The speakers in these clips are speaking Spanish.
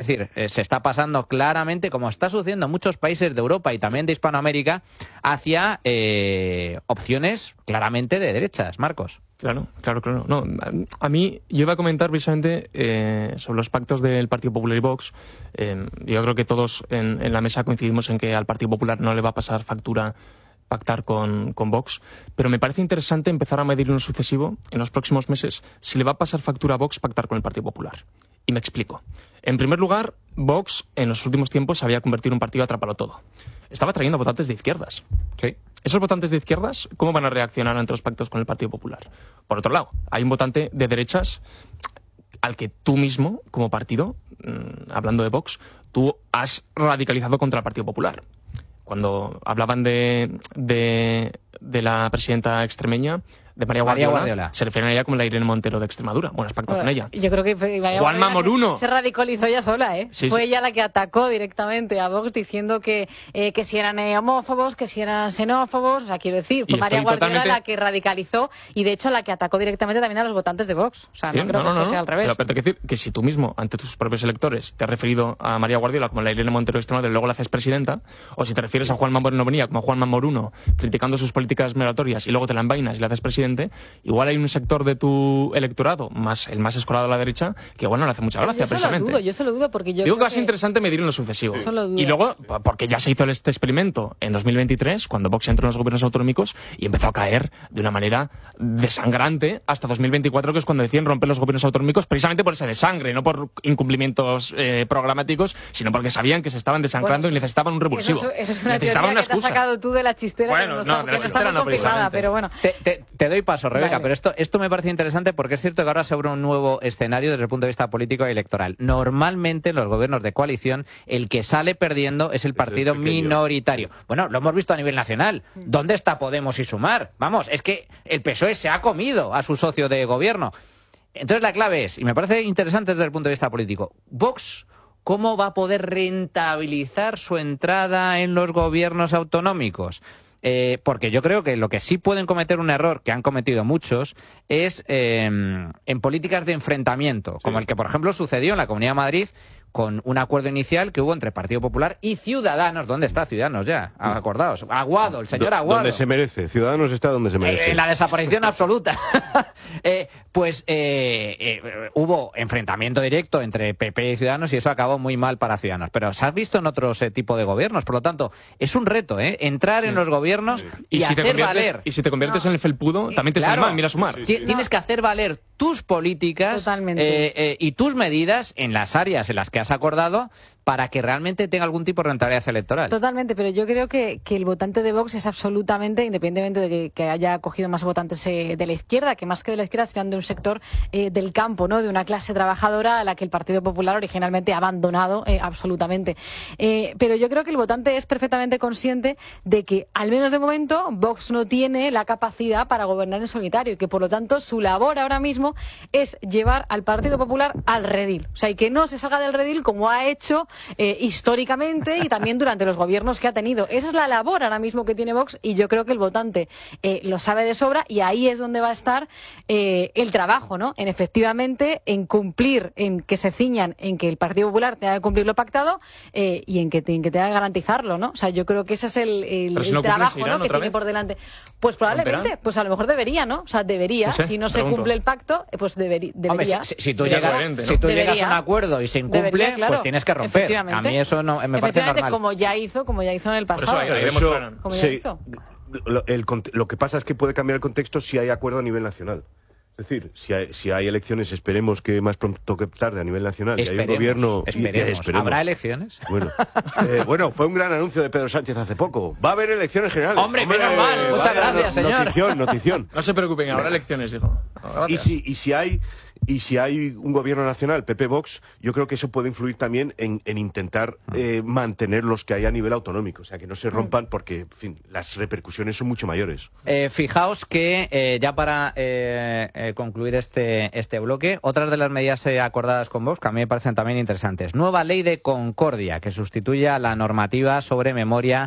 Es decir, se está pasando claramente, como está sucediendo en muchos países de Europa y también de Hispanoamérica, hacia opciones claramente de derechas, Marcos. Claro. No, a mí, yo iba a comentar precisamente sobre los pactos del Partido Popular y Vox. Yo creo que todos en la mesa coincidimos en que al Partido Popular no le va a pasar factura pactar con Vox, pero me parece interesante empezar a medir en lo sucesivo, en los próximos meses, si le va a pasar factura a Vox pactar con el Partido Popular. Y me explico. En primer lugar, Vox en los últimos tiempos se había convertido en un partido atrápalo todo. Estaba trayendo votantes de izquierdas. Sí. Esos votantes de izquierdas, ¿cómo van a reaccionar ante los pactos con el Partido Popular? Por otro lado, hay un votante de derechas al que tú mismo, como partido, hablando de Vox, tú has radicalizado contra el Partido Popular. Cuando hablaban de la presidenta extremeña, de María Guardiola, se refieren a ella como la Irene Montero de Extremadura. Bueno, has pactado con ella. Yo creo que Juanma Moruno se radicalizó ella sola, ¿eh? Sí, Fue sí. ella la que atacó directamente a Vox diciendo que si eran homófobos, que si eran xenófobos. O sea, quiero decir, fue María Guardiola la que radicalizó y de hecho la que atacó directamente también a los votantes de Vox. O sea, sí, no creo que fuese al revés. Pero te quiero decir que si tú mismo, ante tus propios electores, te has referido a María Guardiola como la Irene Montero de Extremadura y luego la haces presidenta, o si te refieres a Juanma Moruno como Juanma Moruno, criticando sus políticas migratorias y luego te la envainas y la haces presidente, igual hay un sector de tu electorado, más el más escolado a la derecha, que bueno, le hace mucha gracia, precisamente. Yo se lo dudo porque yo digo creo que va a ser interesante medir en lo sucesivo. Y luego, porque ya se hizo este experimento en 2023, cuando Vox entró en los gobiernos autonómicos y empezó a caer de una manera desangrante hasta 2024, que es cuando decían romper los gobiernos autonómicos, precisamente por ese desangre, no por incumplimientos programáticos, sino porque sabían que se estaban desangrando y necesitaban un revulsivo. Eso es una necesitaban una que te has excusa. sacado tú de la chistera. Bueno, que no, de la chistera no, precisamente. Pero bueno. Te doy paso, Rebeca, Dale. pero esto me parece interesante porque es cierto que ahora se abre un nuevo escenario desde el punto de vista político y electoral. Normalmente en los gobiernos de coalición el que sale perdiendo es el partido minoritario. Bueno, lo hemos visto a nivel nacional. ¿Dónde está Podemos y Sumar? Vamos, es que el PSOE se ha comido a su socio de gobierno. Entonces la clave es, y me parece interesante desde el punto de vista político, Vox, ¿cómo va a poder rentabilizar su entrada en los gobiernos autonómicos? Porque yo creo que lo que sí pueden cometer un error, que han cometido muchos, es en políticas de enfrentamiento, como el que, por ejemplo, sucedió en la Comunidad de Madrid con un acuerdo inicial que hubo entre Partido Popular y Ciudadanos. ¿Dónde está Ciudadanos ya? Acordaos. Aguado, el señor Aguado. Donde se merece. Ciudadanos está donde se merece. La desaparición absoluta. Hubo enfrentamiento directo entre PP y Ciudadanos y eso acabó muy mal para Ciudadanos. Pero se ha visto en otros tipo de gobiernos. Por lo tanto, es un reto, entrar en los gobiernos y si hacer valer. Y si te conviertes en el felpudo, también te sale mal, mira Sumar. Tienes que hacer valer tus políticas y tus medidas en las áreas en las que has acordado para que realmente tenga algún tipo de rentabilidad electoral. Totalmente, pero yo creo que el votante de Vox es absolutamente, independientemente de que haya cogido más votantes de la izquierda, que más que de la izquierda serán de un sector del campo, ¿no? De una clase trabajadora a la que el Partido Popular originalmente ha abandonado absolutamente. Pero yo creo que el votante es perfectamente consciente de que, al menos de momento, Vox no tiene la capacidad para gobernar en solitario y que, por lo tanto, su labor ahora mismo es llevar al Partido Popular al redil. O sea, y que no se salga del redil como ha hecho históricamente y también durante los gobiernos que ha tenido. Esa es la labor ahora mismo que tiene Vox y yo creo que el votante lo sabe de sobra y ahí es donde va a estar el trabajo, ¿no? En efectivamente, en cumplir, en que se ciñan, en que el Partido Popular tenga que cumplir lo pactado y en que tenga que garantizarlo, ¿no? O sea, yo creo que ese es el trabajo, ¿no? Que tiene por delante. Pues probablemente, pues a lo mejor debería, ¿no? O sea, debería, si no se cumple el pacto, pues debería. Hombre, si tú llegas a un acuerdo y se incumple, claro, pues tienes que romper. A mí eso no me parece normal. Como ya hizo en el pasado. Lo que pasa es que puede cambiar el contexto si hay acuerdo a nivel nacional. Es decir, si hay elecciones, esperemos que más pronto que tarde a nivel nacional, y hay un gobierno... Esperemos. ¿Habrá elecciones? Bueno, fue un gran anuncio de Pedro Sánchez hace poco. Va a haber elecciones generales. ¡Hombre, menos mal! Muchas gracias, señor. Notición. No se preocupen, habrá elecciones, digo. Y si hay un gobierno nacional, PP-Vox, yo creo que eso puede influir también en intentar mantener los que hay a nivel autonómico. O sea, que no se rompan porque, en fin, las repercusiones son mucho mayores. Fijaos que, ya para concluir este bloque, otras de las medidas acordadas con Vox, que a mí me parecen también interesantes. Nueva ley de concordia, que sustituye a la normativa sobre memoria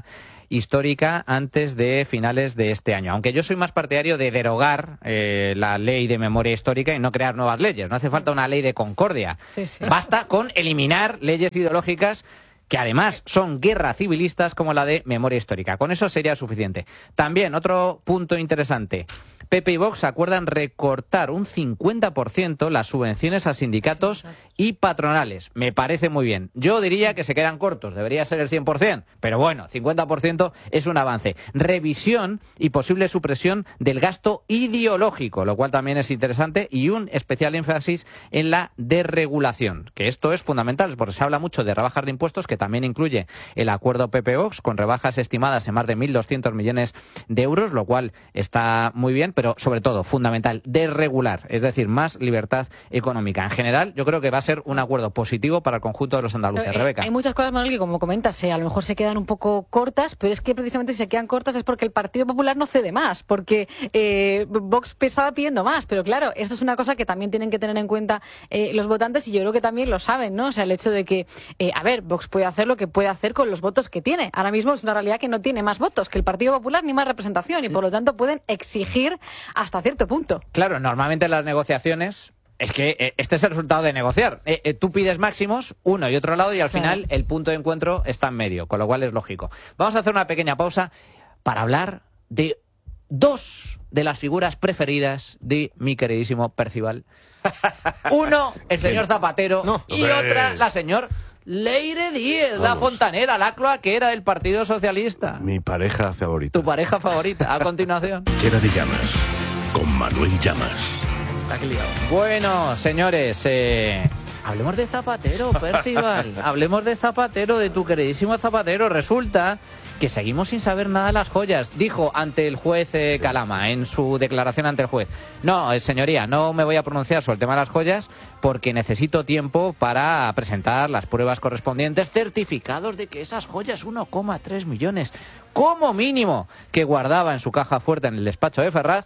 histórica antes de finales de este año. Aunque yo soy más partidario de derogar la ley de memoria histórica y no crear nuevas leyes. No hace falta una ley de concordia. Sí, sí. Basta con eliminar leyes ideológicas que además son guerra civilistas como la de memoria histórica. Con eso sería suficiente. También, otro punto interesante. PP y Vox acuerdan recortar un 50% las subvenciones a sindicatos y patronales. Me parece muy bien. Yo diría que se quedan cortos, debería ser el 100%, pero bueno, 50% es un avance. Revisión y posible supresión del gasto ideológico, lo cual también es interesante, y un especial énfasis en la desregulación, que esto es fundamental, porque se habla mucho de rebajas de impuestos, que también incluye el acuerdo PP-Vox, con rebajas estimadas en más de 1.200 millones de euros, lo cual está muy bien, pero sobre todo, fundamental, desregular, es decir, más libertad económica. En general, yo creo que va a ser un acuerdo positivo para el conjunto de los andaluces. Rebeca. Hay muchas cosas, Manuel, que como comentas, a lo mejor se quedan un poco cortas, pero es que precisamente si se quedan cortas es porque el Partido Popular no cede más, porque Vox estaba pidiendo más, pero claro, esto es una cosa que también tienen que tener en cuenta los votantes, y yo creo que también lo saben, ¿no? O sea, el hecho de que, Vox puede hacer lo que puede hacer con los votos que tiene. Ahora mismo es una realidad que no tiene más votos que el Partido Popular ni más representación, y por lo tanto pueden exigir hasta cierto punto. Claro, normalmente en las negociaciones es que este es el resultado de negociar. Tú pides máximos, uno y otro lado, y al final el punto de encuentro está en medio, con lo cual es lógico. Vamos a hacer una pequeña pausa para hablar de dos de las figuras preferidas de mi queridísimo Percival. Uno, el señor Zapatero, y otra, la señor Leire Díez, la fontanera, la cloaquera del Partido Socialista. Mi pareja favorita. Tu pareja favorita. A continuación. Trinchera de Llamas, con Manuel Llamas. Bueno, señores, hablemos de Zapatero, Percival. Hablemos de Zapatero, de tu queridísimo Zapatero. Resulta que seguimos sin saber nada de las joyas. Dijo ante el juez Calama, en su declaración ante el juez: no, señoría, no me voy a pronunciar sobre el tema de las joyas porque necesito tiempo para presentar las pruebas correspondientes, certificados de que esas joyas, 1,3 millones, como mínimo, que guardaba en su caja fuerte en el despacho de Ferraz,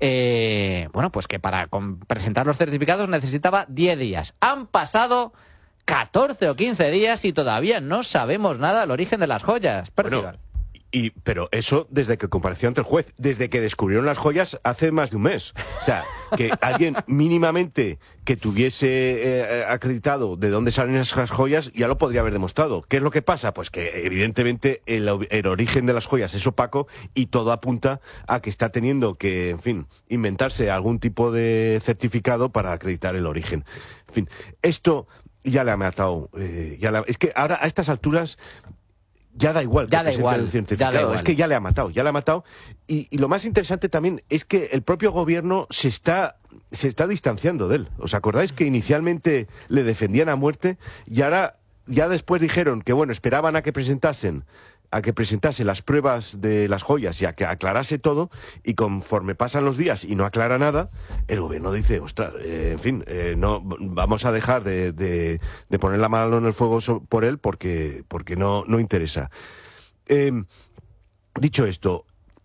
pues que para presentar los certificados necesitaba 10 días. Han pasado 14 o 15 días y todavía no sabemos nada del origen de las joyas. Percival. Pero eso desde que compareció ante el juez, desde que descubrieron las joyas hace más de un mes. O sea, que alguien mínimamente que tuviese acreditado de dónde salen esas joyas ya lo podría haber demostrado. ¿Qué es lo que pasa? Pues que evidentemente el origen de las joyas es opaco y todo apunta a que está teniendo que, en fin, inventarse algún tipo de certificado para acreditar el origen. En fin, esto ya le ha matado. Es que ahora a estas alturas ya da igual. Es que ya le ha matado. Y lo más interesante también es que el propio gobierno se está distanciando de él. ¿Os acordáis que inicialmente le defendían a muerte y ahora ya después dijeron que bueno, esperaban a que presentase las pruebas de las joyas y a que aclarase todo, y conforme pasan los días y no aclara nada, el gobierno dice, ostras, no vamos a dejar de poner la mano en el fuego por él porque no interesa. Dicho esto,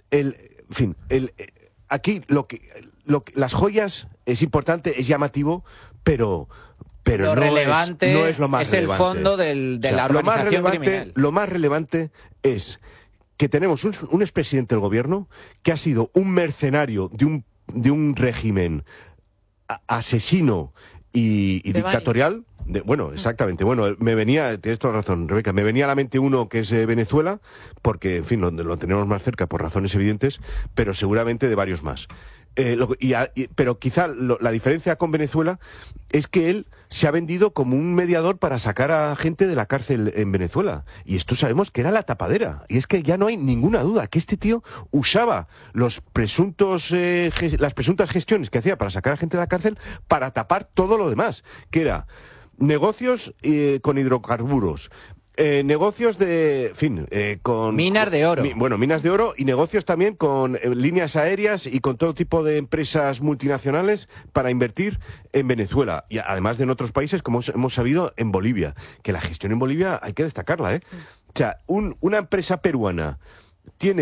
aquí las joyas es importante, es llamativo, pero lo relevante no es lo más es relevante. El fondo de la organización criminal. Lo más relevante es que tenemos un expresidente del gobierno que ha sido un mercenario de un régimen asesino y dictatorial. Exactamente. Bueno, tienes toda razón, Rebeca, me venía a la mente uno que es Venezuela, porque, en fin, lo tenemos más cerca por razones evidentes, pero seguramente de varios más. Pero quizá la diferencia con Venezuela es que él se ha vendido como un mediador para sacar a gente de la cárcel en Venezuela. Y esto sabemos que era la tapadera. Y es que ya no hay ninguna duda que este tío usaba las presuntas gestiones que hacía para sacar a gente de la cárcel para tapar todo lo demás, que era negocios con hidrocarburos, negocios con minas de oro. Minas de oro, y negocios también con líneas aéreas y con todo tipo de empresas multinacionales para invertir en Venezuela, y además de en otros países, como hemos sabido, en Bolivia, que la gestión en Bolivia hay que destacarla, O sea, una empresa peruana tiene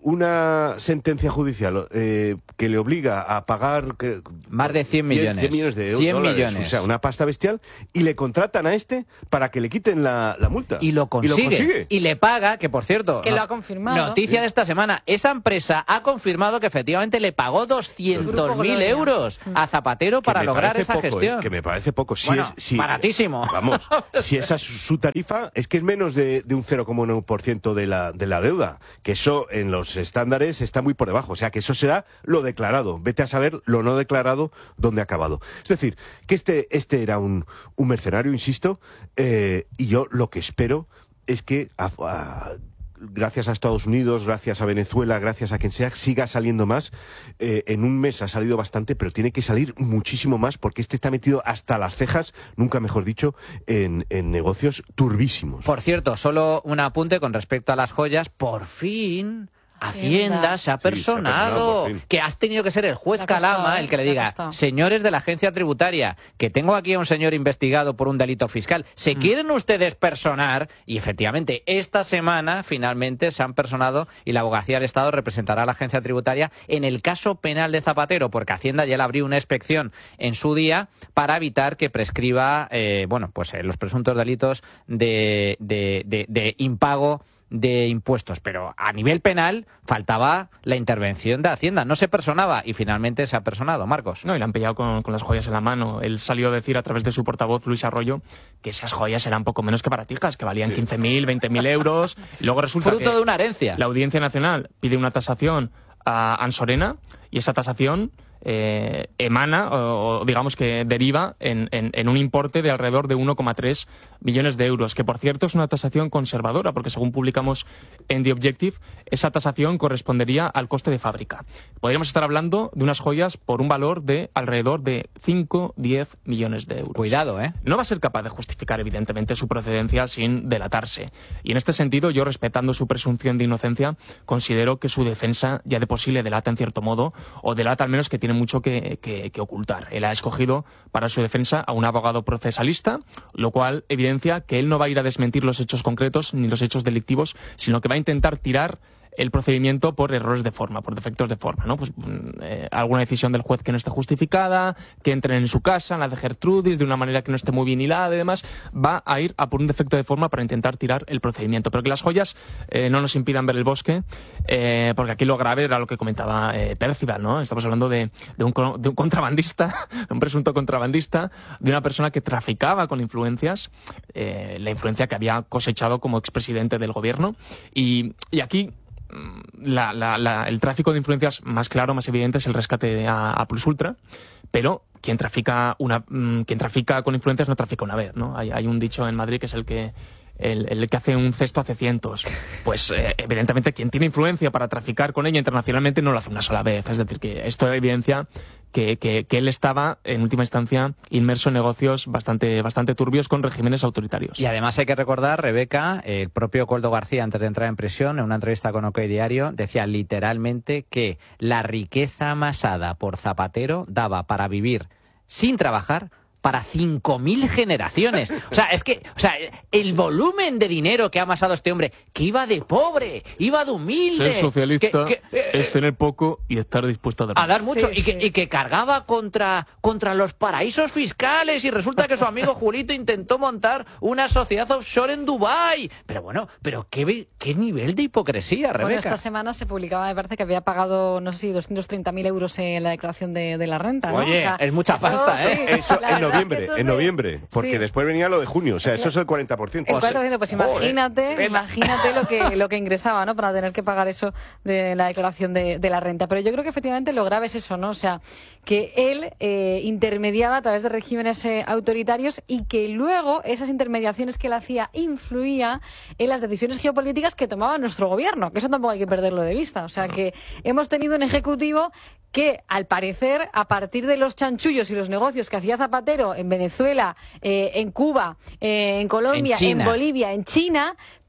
una sentencia judicial que le obliga a pagar más de 100 millones. 100 millones de 100 dólares, millones. O sea, una pasta bestial, y le contratan a este para que le quiten la multa. Y lo consigue. Y le paga, que por cierto... Que lo ha confirmado. Noticia de esta semana. Esa empresa ha confirmado que efectivamente le pagó 200.000 euros a Zapatero para lograr esa gestión. Que me parece poco. Baratísimo. Vamos, si esa es su tarifa, es que es menos de un 0,1% de la deuda. Que eso en los estándares está muy por debajo. O sea, que eso será lo declarado. Vete a saber lo no declarado dónde ha acabado. Es decir, que este era un mercenario, insisto, y yo lo que espero es que gracias a Estados Unidos, gracias a Venezuela, gracias a quien sea, siga saliendo más. En un mes ha salido bastante, pero tiene que salir muchísimo más, porque este está metido hasta las cejas, nunca mejor dicho, en negocios turbísimos. Por cierto, solo un apunte con respecto a las joyas. Por fin... Hacienda se ha personado, que has tenido que ser el juez Calama el que le diga, señores de la agencia tributaria, que tengo aquí a un señor investigado por un delito fiscal, ¿se quieren ustedes personar? Y efectivamente, esta semana finalmente se han personado y la Abogacía del Estado representará a la agencia tributaria en el caso penal de Zapatero, porque Hacienda ya le abrió una inspección en su día para evitar que prescriba los presuntos delitos de impago de impuestos, pero a nivel penal faltaba la intervención de Hacienda, no se personaba y finalmente se ha personado. Marcos. No, y le han pillado con las joyas en la mano. Él salió a decir a través de su portavoz, Luis Arroyo, que esas joyas eran poco menos que baratijas, que valían 15.000, 20.000 euros. Y luego resulta fruto de una herencia. La Audiencia Nacional pide una tasación a Ansorena y esa tasación emana o digamos que deriva en un importe de alrededor de 1,3 millones de euros, que por cierto es una tasación conservadora, porque según publicamos en The Objective, esa tasación correspondería al coste de fábrica. Podríamos estar hablando de unas joyas por un valor de alrededor de 5-10 millones de euros. Cuidado, ¿eh? No va a ser capaz de justificar evidentemente su procedencia sin delatarse. Y en este sentido, yo respetando su presunción de inocencia, considero que su defensa ya de por sí le delata en cierto modo, o delata al menos que tiene mucho que ocultar. Él ha escogido para su defensa a un abogado procesalista, lo cual evidencia que él no va a ir a desmentir los hechos concretos ni los hechos delictivos, sino que va a intentar tirar el procedimiento por errores de forma, por defectos de forma, ¿no? Pues alguna decisión del juez que no esté justificada, que entren en su casa, en la de Gertrudis, de una manera que no esté muy bien hilada y demás, va a ir a por un defecto de forma para intentar tirar el procedimiento. Pero que las joyas no nos impidan ver el bosque, porque aquí lo grave era lo que comentaba Percival, ¿no? Estamos hablando de un contrabandista, de un presunto contrabandista, de una persona que traficaba con influencias, la influencia que había cosechado como expresidente del gobierno, y aquí el tráfico de influencias más claro, más evidente es el rescate a Plus Ultra, pero quien trafica con influencias no trafica una vez, ¿no? Hay un dicho en Madrid que es el que hace un cesto hace cientos. Pues evidentemente quien tiene influencia para traficar con ella internacionalmente no lo hace una sola vez. Es decir, que esto evidencia que él estaba en última instancia inmerso en negocios bastante turbios con regímenes autoritarios. Y además hay que recordar, Rebeca, el propio Koldo García, antes de entrar en prisión, en una entrevista con OK Diario, decía literalmente que la riqueza amasada por Zapatero daba para vivir sin trabajar para 5.000 generaciones. O sea, el volumen de dinero que ha amasado este hombre, que iba de pobre, iba de humilde. Ser socialista es tener poco y estar dispuesto a dar mucho. Sí, y que cargaba contra los paraísos fiscales, y resulta que su amigo Julito intentó montar una sociedad offshore en Dubái. Pero bueno, qué nivel de hipocresía, Rebeca. Bueno, esta semana se publicaba, me parece que había pagado, no sé si 230.000 euros en la declaración de la renta, ¿no? Oye, o sea, es mucha pasta, ¿eh? Sí, eso en noviembre, porque después venía lo de junio, o sea, eso es el 40%. El 40%, pues imagínate lo que ingresaba, ¿no? Para tener que pagar eso de la declaración de la renta. Pero yo creo que efectivamente lo grave es eso, ¿no? O sea, que él intermediaba a través de regímenes autoritarios, y que luego esas intermediaciones que él hacía influía en las decisiones geopolíticas que tomaba nuestro gobierno, que eso tampoco hay que perderlo de vista. O sea, que hemos tenido un ejecutivo que, al parecer, a partir de los chanchullos y los negocios que hacía Zapatero en Venezuela, en Cuba, en Colombia, en Bolivia, en China,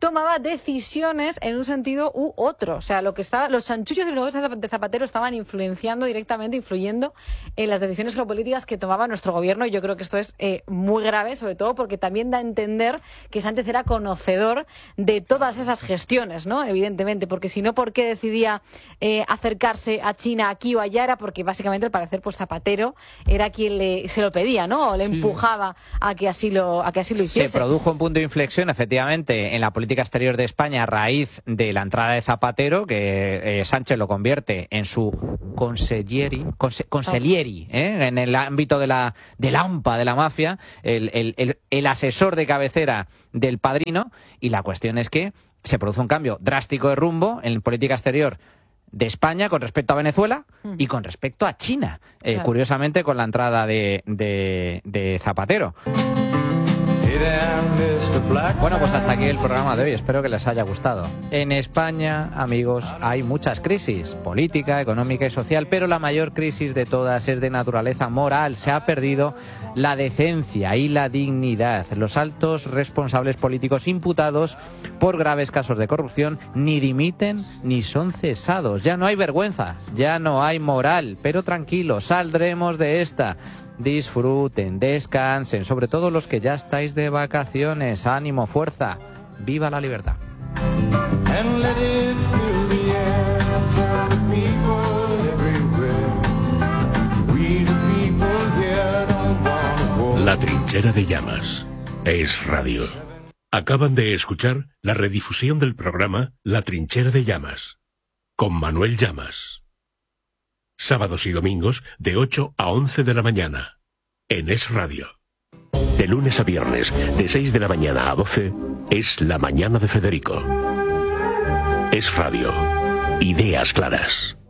tomaba decisiones en un sentido u otro. O sea, los chanchullos del negocio de Zapatero estaban influyendo en las decisiones geopolíticas que tomaba nuestro gobierno, y yo creo que esto es muy grave, sobre todo porque también da a entender que Sánchez era conocedor de todas esas gestiones, ¿no? Evidentemente, porque si no, ¿por qué decidía acercarse a China aquí o allá? Era porque básicamente, al parecer, pues Zapatero era quien se lo pedía, ¿no? O le empujaba a que así lo hiciese. Se produjo un punto de inflexión, efectivamente, en la política exterior de España a raíz de la entrada de Zapatero, que Sánchez lo convierte en su consiglieri, en el ámbito de la AMPA, de la mafia, el asesor de cabecera del padrino, y la cuestión es que se produce un cambio drástico de rumbo en política exterior de España con respecto a Venezuela y con respecto a China, claro. Curiosamente con la entrada de Zapatero. Bueno, pues hasta aquí el programa de hoy, espero que les haya gustado. En España, amigos, hay muchas crisis, política, económica y social, pero la mayor crisis de todas es de naturaleza moral. Se ha perdido la decencia y la dignidad. Los altos responsables políticos imputados por graves casos de corrupción ni dimiten ni son cesados. Ya no hay vergüenza, ya no hay moral, pero tranquilos, saldremos de esta. Disfruten, descansen, sobre todo los que ya estáis de vacaciones. Ánimo, fuerza, viva la libertad. La Trinchera de Llamas. Es radio. Acaban de escuchar la redifusión del programa La Trinchera de Llamas, con Manuel Llamas. Sábados y domingos de 8 a 11 de la mañana, en Es Radio. De lunes a viernes, de 6 de la mañana a 12, es La Mañana de Federico. Es Radio. Ideas claras.